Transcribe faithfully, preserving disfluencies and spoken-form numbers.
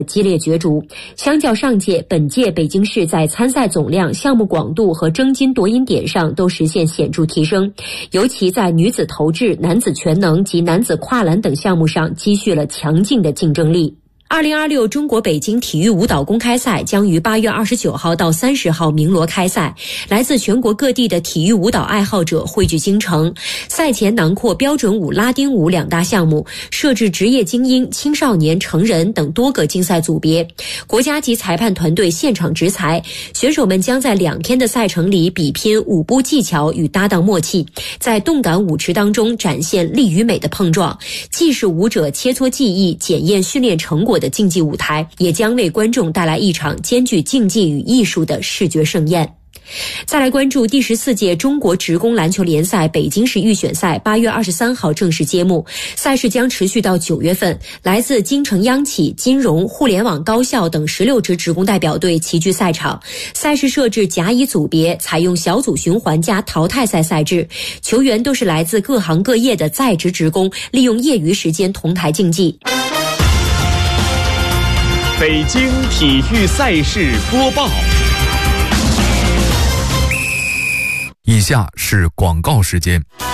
激烈角逐。相较上届，本届北京市在参赛总量、项目广度和争金夺银点上都实现显著提升，尤其在女子投掷、男子全能及男子跨栏等项目上积蓄了强劲的竞争力。二零二六中国北京体育舞蹈公开赛将于八月二十九号到三十号鸣锣开赛，来自全国各地的体育舞蹈爱好者汇聚京城。赛前囊括标准舞、拉丁舞两大项目，设置职业精英、青少年、成人等多个竞赛组别。国家级裁判团队现场执裁，选手们将在两天的赛程里比拼舞步技巧与搭档默契，在动感舞池当中展现力与美的碰撞，既是舞者切磋技艺、检验训练成果的竞技舞台，也将为观众带来一场兼具竞技与艺术的视觉盛宴。再来关注第十四届中国职工篮球联赛北京市预选赛，八月二十三号正式揭幕，赛事将持续到九月份。来自京城央企、金融、互联网高校等十六支职工代表队齐聚赛场。赛事设置甲乙组别，采用小组循环加淘汰赛赛制，球员都是来自各行各业的在职职工，利用业余时间同台竞技。 北京体育赛事播报。 以下是广告时间。